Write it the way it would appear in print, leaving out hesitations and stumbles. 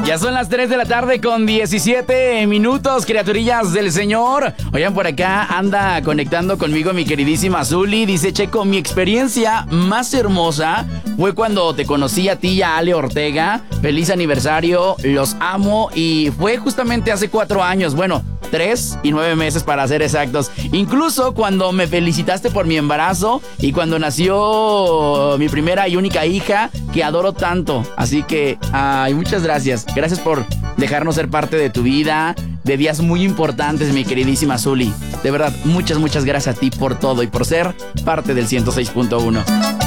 Ya son las 3 de la tarde con 17 minutos, criaturillas del Señor. Oigan, por acá anda conectando conmigo mi queridísima Zuli. Dice, Checo, mi experiencia más hermosa fue cuando te conocí a ti y a Ale Ortega. Feliz aniversario, los amo. Y fue justamente hace 4 años, bueno, 3 y 9 meses para ser exactos. Incluso cuando me felicitaste por mi embarazo y cuando nació mi primera y única hija, que adoro tanto. Así que, muchas gracias. Gracias por dejarnos ser parte de tu vida, de días muy importantes, mi queridísima Zuli. De verdad, muchas gracias a ti por todo y por ser parte del 106.1.